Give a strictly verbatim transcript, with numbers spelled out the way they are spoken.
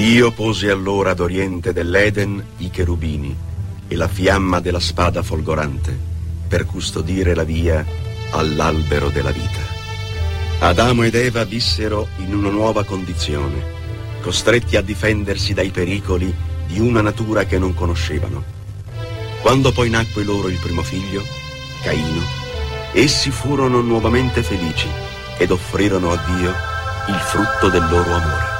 Dio pose allora ad oriente dell'Eden i cherubini e la fiamma della spada folgorante per custodire la via all'albero della vita. Adamo ed Eva vissero in una nuova condizione, costretti a difendersi dai pericoli di una natura che non conoscevano. Quando poi nacque loro il primo figlio, Caino, essi furono nuovamente felici ed offrirono a Dio il frutto del loro amore.